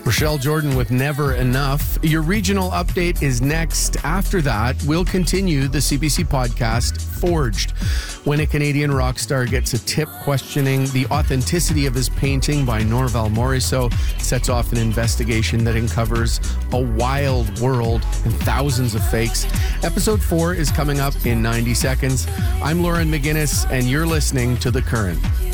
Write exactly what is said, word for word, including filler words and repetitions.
Rochelle Jordan with Never Enough. Your regional update is next. After that, we'll continue the C B C podcast Forged, when a Canadian rock star gets a tip questioning the authenticity of his painting by Norval Morrisseau, sets off an investigation that uncovers a wild world and thousands of fakes. Episode four is coming up in ninety seconds. I'm Lauren McGinnis, and you're listening to The Current.